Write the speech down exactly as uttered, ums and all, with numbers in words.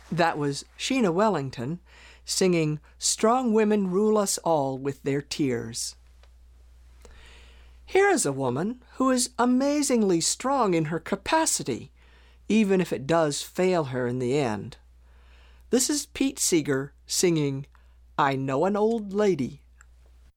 That was Sheena Wellington singing "Strong Women Rule Us All with Their Tears." Here is a woman who is amazingly strong in her capacity, even if it does fail her in the end. This is Pete Seeger singing "I Know an Old Lady."